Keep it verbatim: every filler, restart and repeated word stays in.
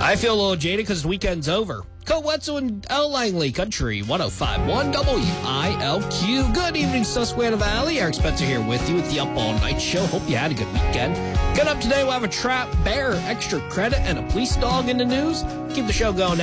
I feel a little jaded because the weekend's over. Colt Wetzel and L. Langley Country, one oh five point one W I L Q. Good evening, Susquehanna Valley. Eric Spencer here with you with the Up All Night Show. Hope you had a good weekend. Coming up today, we'll have a trap bear, extra credit, and a police dog in the news. Keep the show going